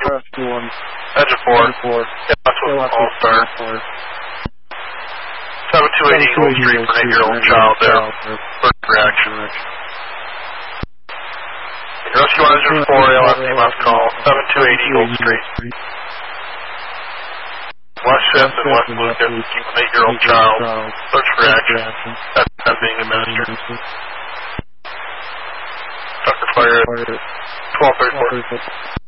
Rescue 1. Engine 4. Yeah, that's what All-Star. 728 Eagle Street for an 8-year-old child there. First reaction. Rescue on Engine 4, ALFT must call. 728 Eagle Street. West 5th and West Lucas, an 8-year-old child. Search for action. That's being administered. Tucker Fire at 1234.